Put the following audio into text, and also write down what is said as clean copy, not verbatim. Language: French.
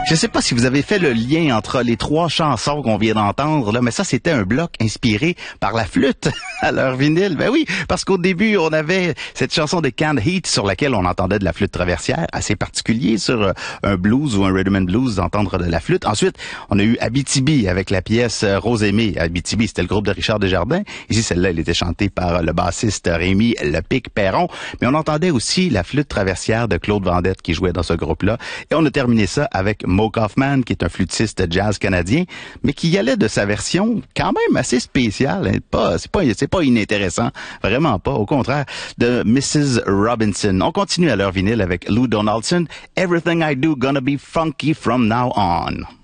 Je sais pas si vous avez fait le lien entre les trois chansons qu'on vient d'entendre, là, mais ça, c'était un bloc inspiré par la flûte à leur vinyle. Ben oui, parce qu'au début, on avait cette chanson de Canned Heat sur laquelle on entendait de la flûte traversière, assez particulier sur un blues ou un rhythm and blues d'entendre de la flûte. Ensuite, on a eu Abitibi avec la pièce Rosémée. Abitibi, c'était le groupe de Richard Desjardins. Ici, celle-là, elle était chantée par le bassiste Rémi Le Pic Perron. Mais on entendait aussi la flûte traversière de Claude Vendette qui jouait dans ce groupe-là. Et on a terminé ça avec Mo Kaufman, qui est un flûtiste jazz canadien, mais qui y allait de sa version quand même assez spéciale. Hein. C'est pas inintéressant. Vraiment pas. Au contraire, de Mrs. Robinson. On continue à leur vinyle avec Lou Donaldson. Everything I Do Gonna Be Funky From Now On.